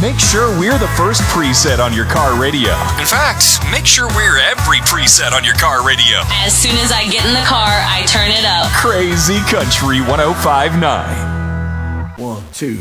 make sure we're the first preset on your car radio. In fact, make sure we're every preset on your car radio. As soon as I get in the car, I turn it up. Crazy Country 105.9. 1, 2.